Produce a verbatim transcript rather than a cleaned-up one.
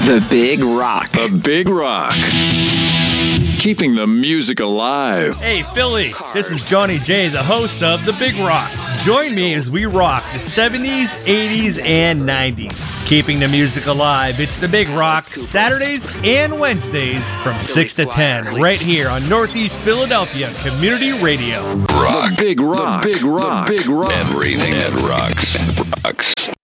The Big Rock. The Big Rock. Keeping the music alive. Hey, Philly, this is Johnny J, the host of The Big Rock. Join me as we rock the seventies, eighties, and nineties. Keeping the music alive, it's The Big Rock, Saturdays and Wednesdays from six to ten, right here on Northeast Philadelphia Community Radio. Rock. The Big Rock. The Big Rock. The Big Rock. Everything that rocks. Rocks.